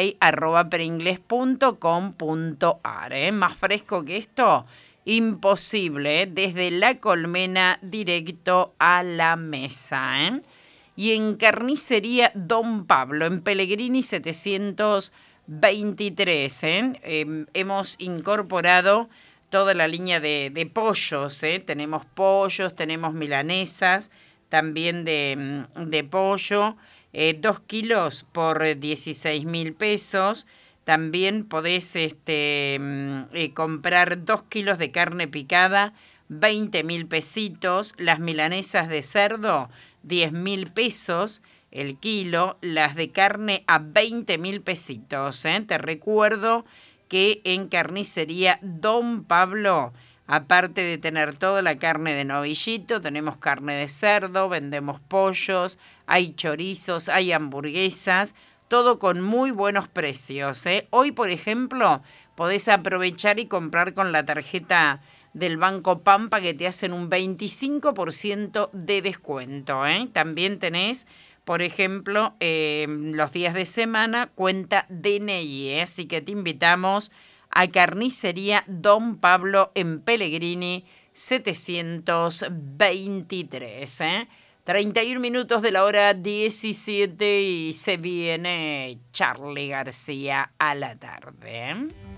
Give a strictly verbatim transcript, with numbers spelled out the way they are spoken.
play arroba preingles punto com punto ar. ¿eh? Más fresco que esto, imposible, ¿eh? Desde la colmena directo a la mesa. ¿eh? Y en Carnicería Don Pablo, en Pellegrini setecientos veintitrés, ¿eh? Eh, hemos incorporado toda la línea de, de pollos. ¿eh? Tenemos pollos, tenemos milanesas, también de, de pollo, eh, dos kilos por dieciséis mil pesos. También podés este, eh, comprar dos kilos de carne picada, veinte mil pesitos. Las milanesas de cerdo, diez mil pesos el kilo. Las de carne a veinte mil pesitos. ¿eh? Te recuerdo que en Carnicería Don Pablo, aparte de tener toda la carne de novillito, tenemos carne de cerdo, vendemos pollos, hay chorizos, hay hamburguesas, todo con muy buenos precios. ¿eh? Hoy, por ejemplo, podés aprovechar y comprar con la tarjeta del Banco Pampa, que te hacen un veinticinco por ciento de descuento. ¿eh? También tenés, por ejemplo, eh, los días de semana, cuenta D N I, ¿eh? Así que te invitamos a Carnicería Don Pablo en Pellegrini setecientos veintitrés. ¿eh? treinta y un minutos de la hora diecisiete y se viene Charly García a la tarde. ¿eh?